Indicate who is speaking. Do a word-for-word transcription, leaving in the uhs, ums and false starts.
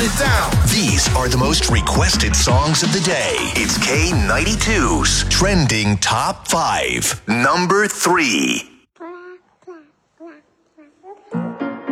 Speaker 1: it down.
Speaker 2: These are the most requested songs of the day. It's K ninety-two's Trending Top five. Number three.